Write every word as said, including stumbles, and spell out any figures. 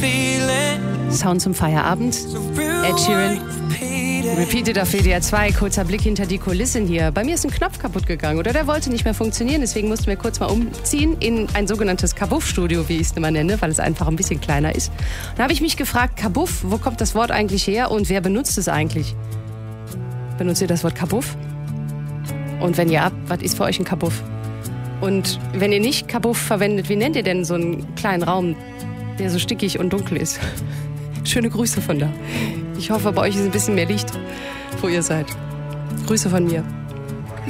Sound zum Feierabend. Ed Sheeran. Repeated auf W D R zwei. Kurzer Blick hinter die Kulissen hier. Bei mir ist ein Knopf kaputt gegangen oder der wollte nicht mehr funktionieren. Deswegen mussten wir kurz mal umziehen in ein sogenanntes Kabuff-Studio, wie ich es immer nenne, weil es einfach ein bisschen kleiner ist. Da habe ich mich gefragt, Kabuff, wo kommt das Wort eigentlich her und wer benutzt es eigentlich? Benutzt ihr das Wort Kabuff? Und wenn ja, was ist für euch ein Kabuff? Und wenn ihr nicht Kabuff verwendet, wie nennt ihr denn so einen kleinen Raum, der so stickig und dunkel ist? Schöne Grüße von da. Ich hoffe, bei euch ist ein bisschen mehr Licht, wo ihr seid. Grüße von mir.